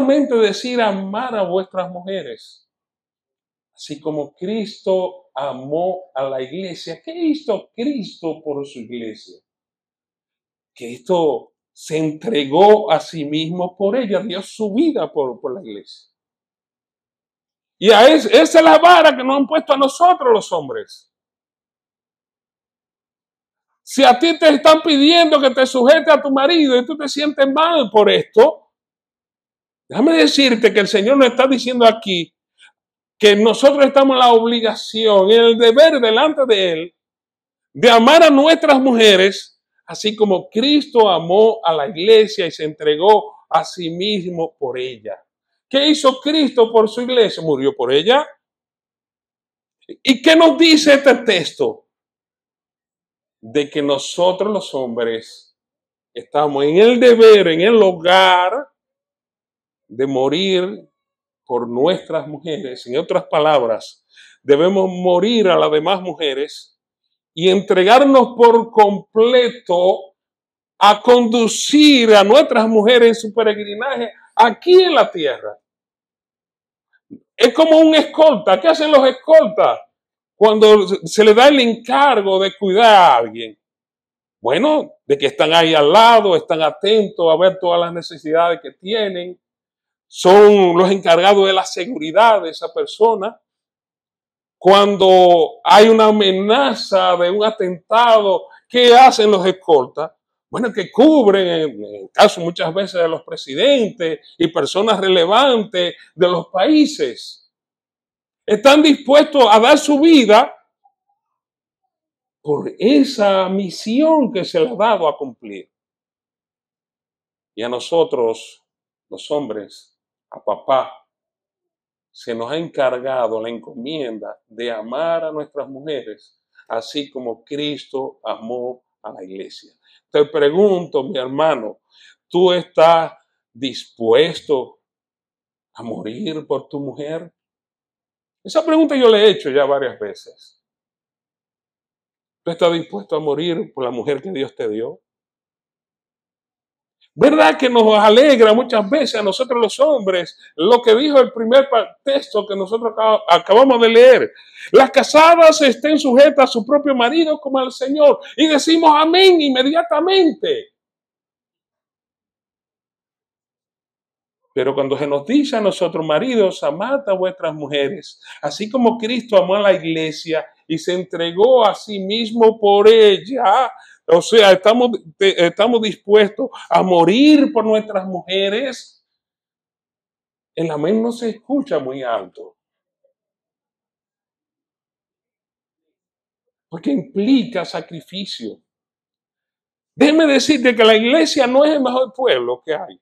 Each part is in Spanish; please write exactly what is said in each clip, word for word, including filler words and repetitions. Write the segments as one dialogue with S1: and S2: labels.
S1: solamente decir amar a vuestras mujeres, así como Cristo amó a la iglesia. ¿Qué hizo Cristo por su iglesia? Cristo se entregó a sí mismo por ella, dio su vida por, por la iglesia. Y a es, esa es la vara que nos han puesto a nosotros los hombres. Si a ti te están pidiendo que te sujetes a tu marido y tú te sientes mal por esto, déjame decirte que el Señor nos está diciendo aquí que nosotros estamos en la obligación, en el deber delante de Él, de amar a nuestras mujeres, así como Cristo amó a la iglesia y se entregó a sí mismo por ella. ¿Qué hizo Cristo por su iglesia? Murió por ella. ¿Y qué nos dice este texto? De que nosotros los hombres estamos en el deber, en el hogar, de morir por nuestras mujeres. En otras palabras, debemos morir a las demás mujeres y entregarnos por completo a conducir a nuestras mujeres en su peregrinaje aquí en la tierra. Es como un escolta. ¿Qué hacen los escoltas cuando se les da el encargo de cuidar a alguien? Bueno, de que están ahí al lado, están atentos a ver todas las necesidades que tienen. Son los encargados de la seguridad de esa persona. Cuando hay una amenaza de un atentado, ¿qué hacen los escoltas? Bueno, que cubren, en el caso muchas veces de los presidentes y personas relevantes de los países. Están dispuestos a dar su vida por esa misión que se les ha dado a cumplir. Y a nosotros, los hombres, a papá, se nos ha encargado la encomienda de amar a nuestras mujeres, así como Cristo amó a la iglesia. Te pregunto, mi hermano, ¿tú estás dispuesto a morir por tu mujer? Esa pregunta yo le he hecho ya varias veces. ¿Tú estás dispuesto a morir por la mujer que Dios te dio? ¿Verdad que nos alegra muchas veces a nosotros los hombres lo que dijo el primer texto que nosotros acabamos de leer? Las casadas estén sujetas a su propio marido como al Señor. Y decimos amén inmediatamente. Pero cuando se nos dice a nosotros, maridos, amad a vuestras mujeres, así como Cristo amó a la iglesia y se entregó a sí mismo por ella. O sea, estamos, estamos dispuestos a morir por nuestras mujeres. El amén no se escucha muy alto. Porque implica sacrificio. Déjeme decirte que la iglesia no es el mejor pueblo que hay.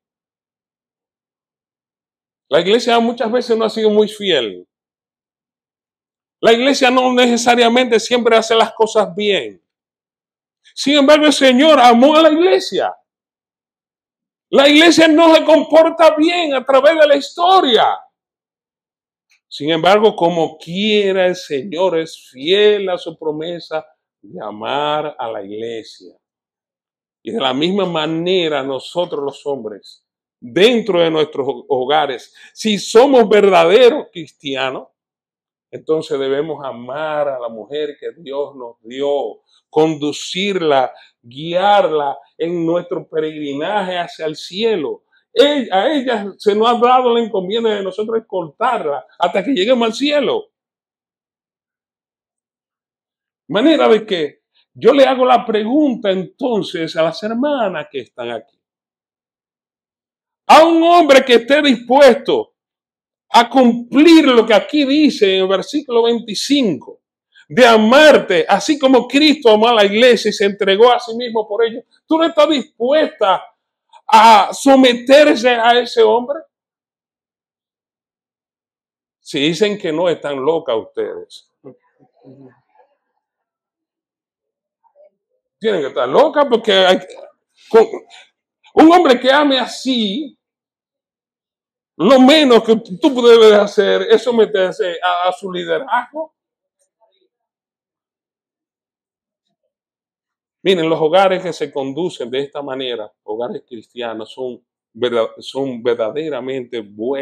S1: La iglesia muchas veces no ha sido muy fiel. La iglesia no necesariamente siempre hace las cosas bien. Sin embargo, el Señor amó a la iglesia. La iglesia no se comporta bien a través de la historia. Sin embargo, como quiera, el Señor es fiel a su promesa de amar a la iglesia. Y de la misma manera nosotros los hombres, dentro de nuestros hogares, si somos verdaderos cristianos, entonces debemos amar a la mujer que Dios nos dio, conducirla, guiarla en nuestro peregrinaje hacia el cielo. A ella se nos ha dado la encomienda de nosotros escoltarla hasta que lleguemos al cielo. De manera de que yo le hago la pregunta entonces a las hermanas que están aquí. A un hombre que esté dispuesto a cumplir lo que aquí dice en el versículo veinticinco, de amarte, así como Cristo amó a la iglesia y se entregó a sí mismo por ella. ¿Tú no estás dispuesta a someterse a ese hombre? Si dicen que no, están locas ustedes. Tienen que estar locas porque hay, con, un hombre que ame así, lo menos que tú debes hacer es someterse a, a su liderazgo. Miren, los hogares que se conducen de esta manera, hogares cristianos, son verdad- son verdaderamente buenos.